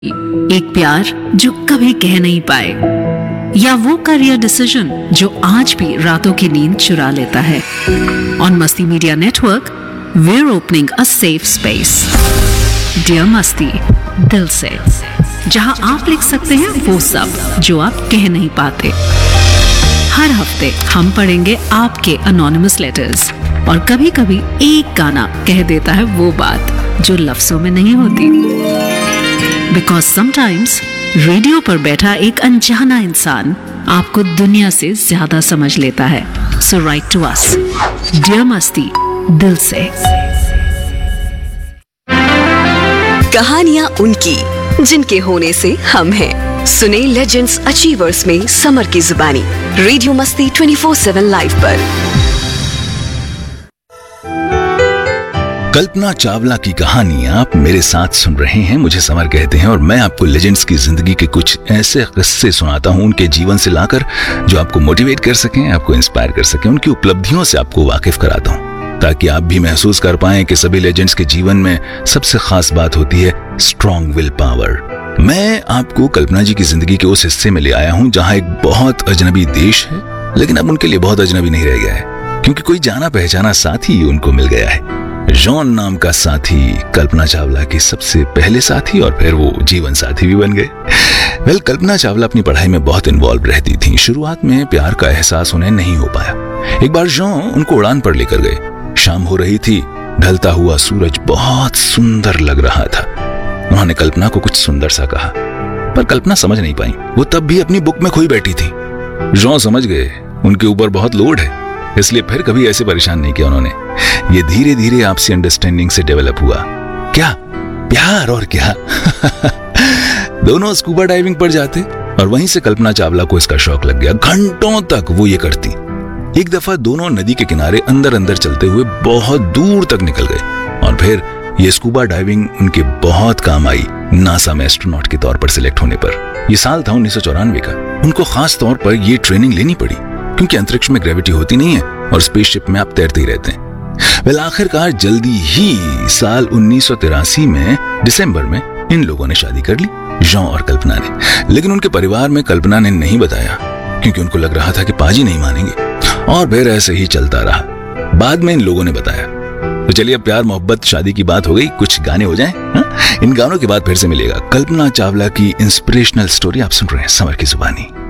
एक प्यार जो कभी कह नहीं पाए, या वो करियर डिसीजन जो आज भी रातों की नींद चुरा लेता है। ऑन मस्ती media network we are opening a safe space, dear मस्ती, दिल से, जहां आप लिख सकते हैं वो सब जो आप कह नहीं पाते। हर हफ्ते हम पढ़ेंगे आपके अनोनिमस लेटर्स, और कभी कभी एक गाना कह देता है वो बात जो लफ्जों में नहीं होती। बिकॉज समटाइम्स रेडियो पर बैठा एक अनजाना इंसान आपको दुनिया से ज्यादा समझ लेता है। सो राइट टू अस, डियर मस्ती, दिल से। कहानियां उनकी जिनके होने से हम हैं। सुने लेजेंड्स अचीवर्स में समर की जुबानी, रेडियो मस्ती 24/7 लाइव पर। कल्पना चावला की कहानी आप मेरे साथ सुन रहे हैं। मुझे समर कहते हैं और मैं आपको लेजेंड्स की जिंदगी के कुछ ऐसे किस्से सुनाता हूं, उनके जीवन से लाकर, जो आपको मोटिवेट कर सकें, आपको इंस्पायर कर सकें, उनकी उपलब्धियों से आपको वाकिफ कराता हूं, ताकि आप भी महसूस कर पाएं कि सभी लेजेंड्स के जीवन में सबसे खास बात होती है स्ट्रॉन्ग विल पावर। मैं आपको कल्पना जी की जिंदगी के उस हिस्से में ले आया हूं जहां एक बहुत अजनबी देश है, लेकिन अब उनके लिए बहुत अजनबी नहीं रह गया है, क्योंकि कोई जाना पहचाना साथी उनको मिल गया है। जॉन नाम का साथी कल्पना चावला के सबसे पहले साथी, और फिर वो जीवन साथी भी बन गए। कल्पना चावला अपनी पढ़ाई में बहुत इन्वॉल्व रहती थी। शुरुआत में प्यार का एहसास उन्हें नहीं हो पाया। एक बार जॉन उनको उड़ान पर लेकर गए। शाम हो रही थी, ढलता हुआ सूरज बहुत सुंदर लग रहा था। उन्होंने कल्पना को कुछ सुंदर सा कहा, पर कल्पना समझ नहीं पाई। वो तब भी अपनी बुक में खोई बैठी थी। जॉन समझ गए उनके ऊपर बहुत लोड है, इसलिए फिर कभी ऐसे परेशान नहीं किया उन्होंने। ये धीरे धीरे आपसी अंडरस्टैंडिंग से डेवलप हुआ। क्या प्यार और क्या दोनों स्कूबा डाइविंग पर जाते, और वहीं से कल्पना चावला को इसका शौक लग गया। घंटों तक वो ये करती। एक दफा दोनों नदी के किनारे अंदर अंदर चलते हुए बहुत दूर तक निकल गए, और फिर ये स्कूबा डाइविंग उनके बहुत काम आई। नासा में एस्ट्रोनॉट के तौर पर सिलेक्ट होने पर, यह साल था 1994 का, उनको खास तौर पर यह ट्रेनिंग लेनी पड़ी, क्योंकि अंतरिक्ष में ग्रेविटी होती नहीं है और स्पेसशिप में आप तैरते ही रहते हैं। आखिरकार जल्दी ही साल 1983 में दिसंबर में इन लोगों ने शादी कर ली, जॉन और कल्पना ने। लेकिन उनके परिवार में कल्पना ने नहीं बताया, क्योंकि उनको लग रहा था कि पाजी नहीं मानेंगे, और फिर ऐसे ही चलता रहा। बाद में इन लोगों ने बताया। तो चलिए, अब प्यार मोहब्बत शादी की बात हो गई, कुछ गाने हो जाएं। इन गानों के बाद फिर से मिलेगा कल्पना चावला की इंस्पिरेशनल स्टोरी। आप सुन रहे हैं समर की जुबानी।